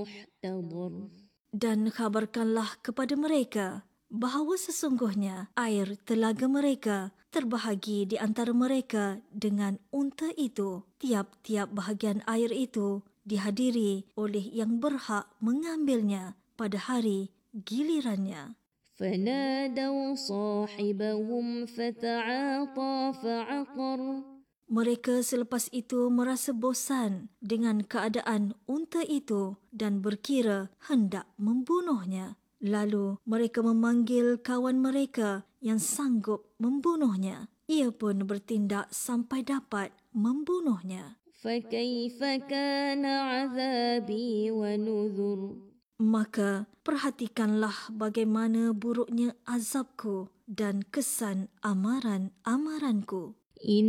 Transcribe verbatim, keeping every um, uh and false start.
محتضر. Dan khabarkanlah kepada mereka bahawa sesungguhnya air telaga mereka terbahagi di antara mereka dengan unta itu. Tiap-tiap bahagian air itu dihadiri oleh yang berhak mengambilnya pada hari gilirannya. فنادوا صاحبهم فتعاطى فعقر. Mereka selepas itu merasa bosan dengan keadaan unta itu dan berkira hendak membunuhnya. Lalu mereka memanggil kawan mereka yang sanggup membunuhnya. Ia pun bertindak sampai dapat membunuhnya. فكيف كان عذابي ونذر. Maka perhatikanlah bagaimana buruknya azabku dan kesan amaran-amaranku.